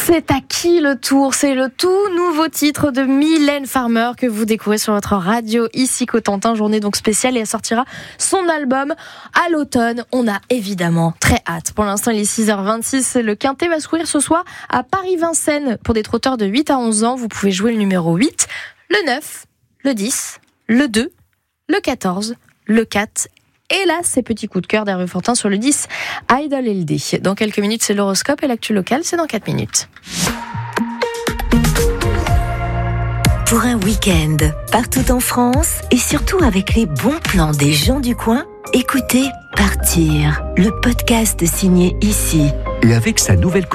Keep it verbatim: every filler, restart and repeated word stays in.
C'est à qui le tour? C'est le tout nouveau titre de Mylène Farmer que vous découvrez sur votre radio ici Cotentin, journée donc spéciale, et elle sortira son album à l'automne. On a évidemment très hâte. Pour l'instant, il est six heures vingt-six. Le Quintet va se courir ce soir à Paris-Vincennes pour des trotteurs de huit à onze ans. Vous pouvez jouer le numéro huit, le neuf, le dix, le deux, le quatorze, le quatre. Et là, ces petits coups de cœur d'Hervé Fortin sur le dix, Idol L D. Dans quelques minutes, c'est l'horoscope et l'actu locale, c'est dans quatre minutes. Pour un week-end, partout en France et surtout avec les bons plans des gens du coin, écoutez Partir, le podcast signé ici. Et avec sa nouvelle